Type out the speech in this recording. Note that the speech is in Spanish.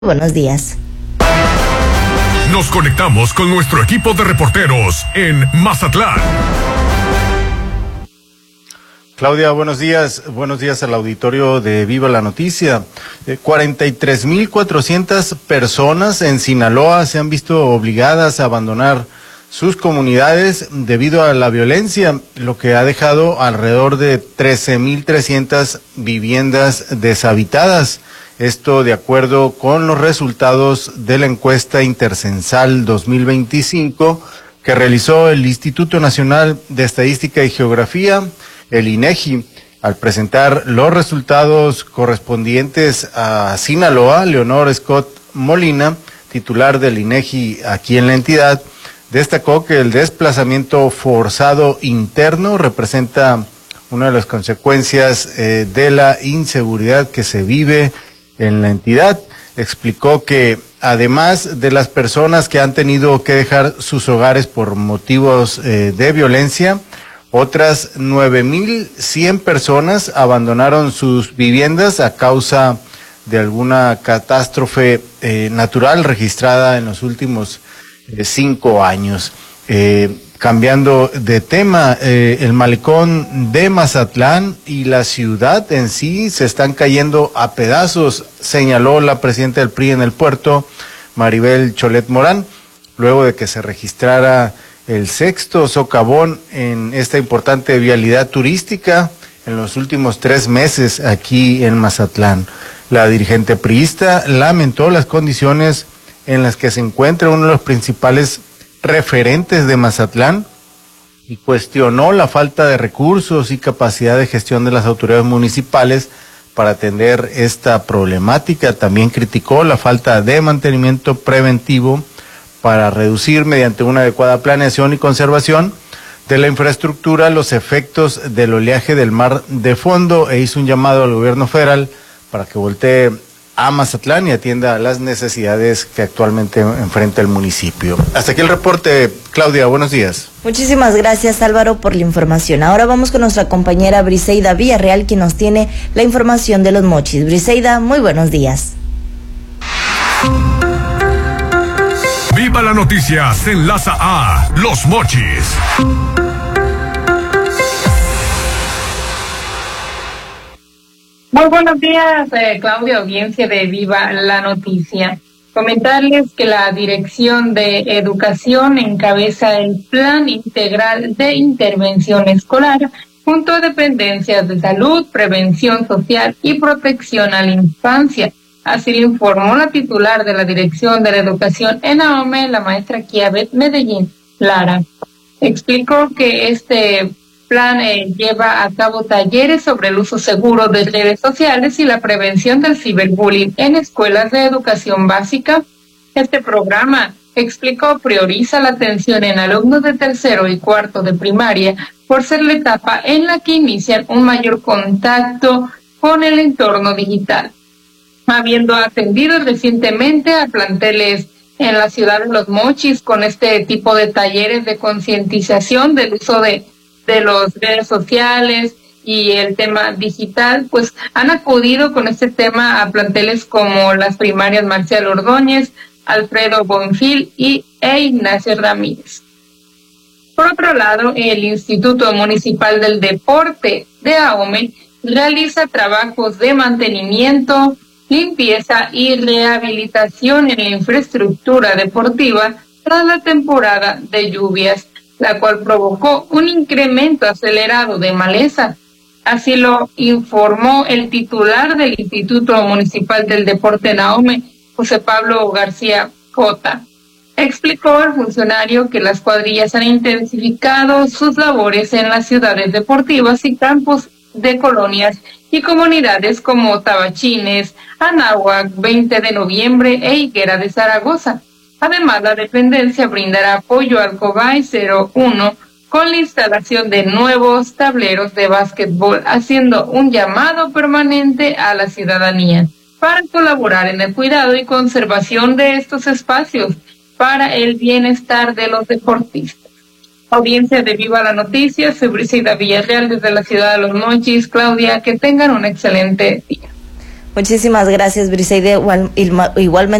Buenos días. Nos conectamos con nuestro equipo de reporteros en Mazatlán. Claudia, buenos días. Buenos días al auditorio de Viva la Noticia. 43,400 personas en Sinaloa se han visto obligadas a abandonar sus comunidades debido a la violencia, lo que ha dejado alrededor de 13,300 viviendas deshabitadas. Esto de acuerdo con los resultados de la encuesta intercensal 2025 que realizó el Instituto Nacional de Estadística y Geografía, el INEGI. Al presentar los resultados correspondientes a Sinaloa, Leonor Scott Molina, titular del INEGI aquí en la entidad, destacó que el desplazamiento forzado interno representa una de las consecuencias de la inseguridad que se vive en la entidad. Explicó que además de las personas que han tenido que dejar sus hogares por motivos de violencia, otras 9,100 personas abandonaron sus viviendas a causa de alguna catástrofe natural registrada en los últimos 5 años. Cambiando de tema, el malecón de Mazatlán y la ciudad en sí se están cayendo a pedazos, señaló la presidenta del PRI en el puerto, Maribel Cholet Morán, luego de que se registrara el 6º socavón en esta importante vialidad turística en los últimos 3 meses aquí en Mazatlán. La dirigente priista lamentó las condiciones en las que se encuentra uno de los principales referentes de Mazatlán y cuestionó la falta de recursos y capacidad de gestión de las autoridades municipales para atender esta problemática. También criticó la falta de mantenimiento preventivo para reducir mediante una adecuada planeación y conservación de la infraestructura los efectos del oleaje del mar de fondo e hizo un llamado al gobierno federal para que voltee a Mazatlán y atienda las necesidades que actualmente enfrenta el municipio. Hasta aquí el reporte, Claudia, buenos días. Muchísimas gracias, Álvaro, por la información. Ahora vamos con nuestra compañera Briseida Villarreal, quien nos tiene la información de Los Mochis. Briseida, muy buenos días. Viva la Noticia se enlaza a Los Mochis. Muy buenos días, Claudia, audiencia de Viva la Noticia. Comentarles que la Dirección de Educación encabeza el Plan Integral de Intervención Escolar junto a dependencias de salud, prevención social y protección a la infancia. Así lo informó la titular de la Dirección de la Educación en AOME, la maestra Kiabet Medellín Lara. Explicó que este plan lleva a cabo talleres sobre el uso seguro de redes sociales y la prevención del ciberbullying en escuelas de educación básica. Este programa, explicó, prioriza la atención en alumnos de 3º y 4º de primaria por ser la etapa en la que inician un mayor contacto con el entorno digital. Habiendo atendido recientemente a planteles en la ciudad de Los Mochis con este tipo de talleres de concientización del uso de las redes sociales y el tema digital, pues han acudido con este tema a planteles como las primarias Marcial Ordóñez, Alfredo Bonfil e Ignacio Ramírez. Por otro lado, el Instituto Municipal del Deporte de AOME realiza trabajos de mantenimiento, limpieza y rehabilitación en la infraestructura deportiva tras la temporada de lluvias, la cual provocó un incremento acelerado de maleza. Así lo informó el titular del Instituto Municipal del Deporte en AOME, José Pablo García Cota. Explicó el funcionario que las cuadrillas han intensificado sus labores en las ciudades deportivas y campos de colonias y comunidades como Tabachines, Anáhuac, 20 de noviembre e Higuera de Zaragoza. Además, la dependencia brindará apoyo al COBAI 01 con la instalación de nuevos tableros de básquetbol, haciendo un llamado permanente a la ciudadanía para colaborar en el cuidado y conservación de estos espacios para el bienestar de los deportistas. Audiencia de Viva la Noticia, soy Briseida Villarreal desde la ciudad de Los Mochis. Claudia, que tengan un excelente día. Muchísimas gracias, Briseida. Igualmente